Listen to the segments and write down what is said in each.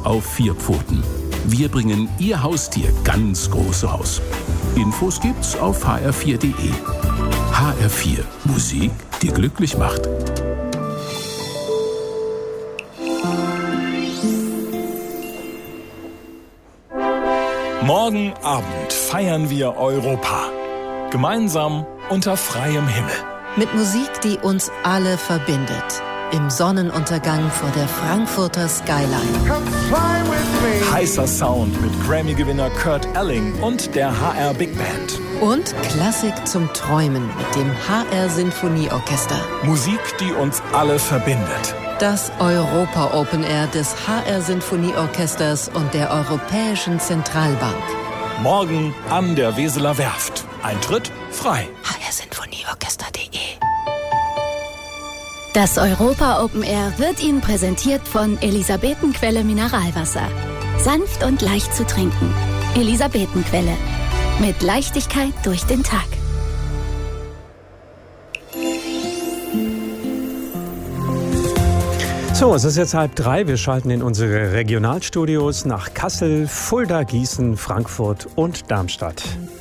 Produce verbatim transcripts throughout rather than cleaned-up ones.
auf vier Pfoten. Wir bringen Ihr Haustier ganz groß raus. Infos gibt's auf h r vier punkt d e. H R vier. Musik, die glücklich macht. Morgen Abend feiern wir Europa. Gemeinsam unter freiem Himmel. Mit Musik, die uns alle verbindet. Im Sonnenuntergang vor der Frankfurter Skyline. Heißer Sound mit Grammy-Gewinner Kurt Elling und der H R Big Band. Und Klassik zum Träumen mit dem H R Sinfonieorchester. Musik, die uns alle verbindet. Das Europa Open Air des H R Sinfonieorchesters und der Europäischen Zentralbank. Morgen an der Weseler Werft. Eintritt frei. h r sinfonieorchester punkt d e. Das Europa Open Air wird Ihnen präsentiert von Elisabetenquelle Mineralwasser. Sanft und leicht zu trinken. Elisabetenquelle. Mit Leichtigkeit durch den Tag. So, es ist jetzt halb drei. Wir schalten in unsere Regionalstudios nach Kassel, Fulda, Gießen, Frankfurt und Darmstadt.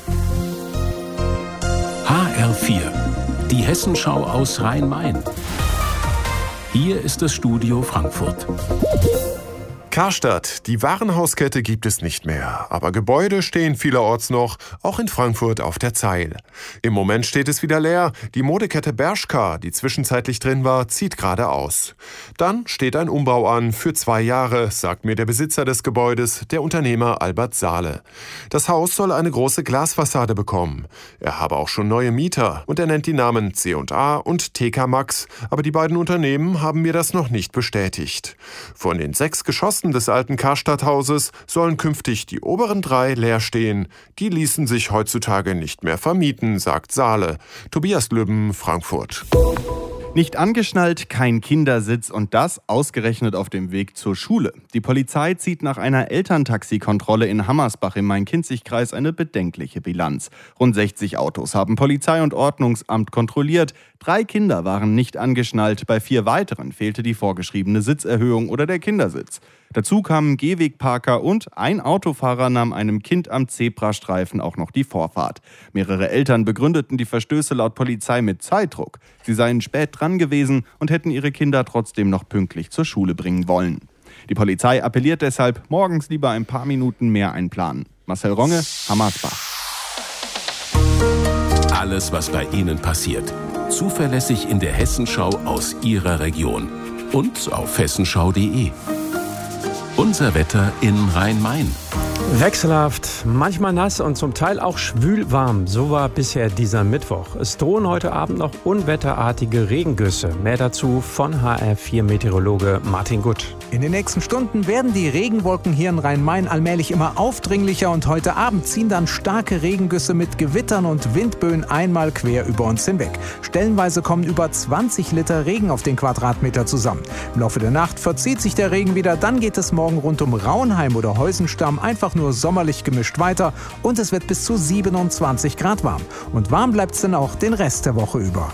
H R vier. Die Hessenschau aus Rhein-Main. Hier ist das Studio Frankfurt. Karstadt, die Warenhauskette gibt es nicht mehr, aber Gebäude stehen vielerorts noch, auch in Frankfurt auf der Zeil. Im Moment steht es wieder leer, die Modekette Bershka, die zwischenzeitlich drin war, zieht gerade aus. Dann steht ein Umbau an für zwei Jahre, sagt mir der Besitzer des Gebäudes, der Unternehmer Albert Sahle. Das Haus soll eine große Glasfassade bekommen. Er habe auch schon neue Mieter und er nennt die Namen C und A und T K Maxx, aber die beiden Unternehmen haben mir das noch nicht bestätigt. Von den sechs Geschossen des alten Karstadthauses sollen künftig die oberen drei leer stehen. Die ließen sich heutzutage nicht mehr vermieten, sagt Sahle. Tobias Lübben, Frankfurt. Nicht angeschnallt, kein Kindersitz und das ausgerechnet auf dem Weg zur Schule. Die Polizei zieht nach einer Elterntaxikontrolle in Hammersbach im Main-Kinzig-Kreis eine bedenkliche Bilanz. Rund sechzig Autos haben Polizei und Ordnungsamt kontrolliert. Drei Kinder waren nicht angeschnallt, bei vier weiteren fehlte die vorgeschriebene Sitzerhöhung oder der Kindersitz. Dazu kamen Gehwegparker und ein Autofahrer nahm einem Kind am Zebrastreifen auch noch die Vorfahrt. Mehrere Eltern begründeten die Verstöße laut Polizei mit Zeitdruck. Sie seien spät dran gewesen und hätten ihre Kinder trotzdem noch pünktlich zur Schule bringen wollen. Die Polizei appelliert deshalb, morgens lieber ein paar Minuten mehr einplanen. Marcel Ronge, Hammersbach. Alles, was bei Ihnen passiert. Zuverlässig in der Hessenschau aus Ihrer Region. Und auf hessenschau punkt d e. Unser Wetter in Rhein-Main. Wechselhaft, manchmal nass und zum Teil auch schwülwarm. So war bisher dieser Mittwoch. Es drohen heute Abend noch unwetterartige Regengüsse. Mehr dazu von H R vier Meteorologe Martin Gutt. In den nächsten Stunden werden die Regenwolken hier in Rhein-Main allmählich immer aufdringlicher und heute Abend ziehen dann starke Regengüsse mit Gewittern und Windböen einmal quer über uns hinweg. Stellenweise kommen über zwanzig Liter Regen auf den Quadratmeter zusammen. Im Laufe der Nacht verzieht sich der Regen wieder, dann geht es morgen rund um Raunheim oder Heusenstamm einfach nur sommerlich gemischt weiter und es wird bis zu siebenundzwanzig Grad warm. Und warm bleibt es dann auch den Rest der Woche über.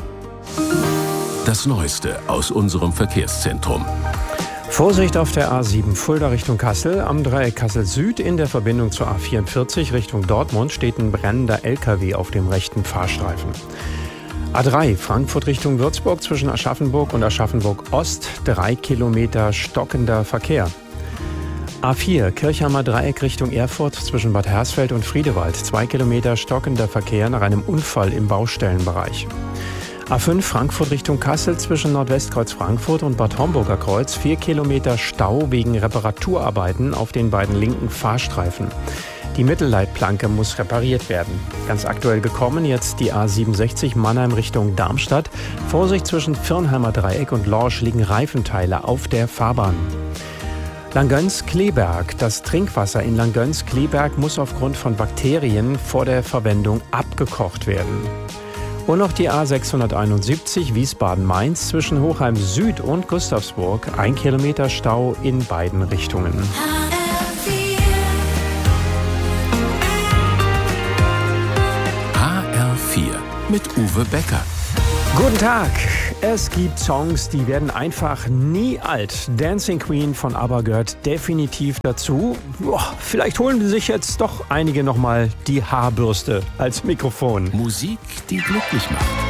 Das Neueste aus unserem Verkehrszentrum. Vorsicht auf der A sieben Fulda Richtung Kassel. Am Dreieck Kassel Süd in der Verbindung zur A vierundvierzig Richtung Dortmund steht ein brennender L K W auf dem rechten Fahrstreifen. A drei Frankfurt Richtung Würzburg zwischen Aschaffenburg und Aschaffenburg Ost. Drei Kilometer stockender Verkehr. A vier Kirchheimer Dreieck Richtung Erfurt zwischen Bad Hersfeld und Friedewald. Zwei Kilometer stockender Verkehr nach einem Unfall im Baustellenbereich. A fünf Frankfurt Richtung Kassel zwischen Nordwestkreuz Frankfurt und Bad Homburger Kreuz. Vier Kilometer Stau wegen Reparaturarbeiten auf den beiden linken Fahrstreifen. Die Mittelleitplanke muss repariert werden. Ganz aktuell gekommen jetzt die A siebenundsechzig Mannheim Richtung Darmstadt. Vorsicht zwischen Firnheimer Dreieck und Lorsch liegen Reifenteile auf der Fahrbahn. Langgöns-Kleberg. Das Trinkwasser in Langgöns-Kleberg muss aufgrund von Bakterien vor der Verwendung abgekocht werden. Und noch die A sechshunderteinundsiebzig Wiesbaden-Mainz zwischen Hochheim Süd und Gustavsburg. Ein Kilometer Stau in beiden Richtungen. H R vier mit Uwe Becker. Guten Tag. Es gibt Songs, die werden einfach nie alt. Dancing Queen von ABBA gehört definitiv dazu. Boah, vielleicht holen Sie sich jetzt doch einige nochmal die Haarbürste als Mikrofon. Musik, die glücklich macht.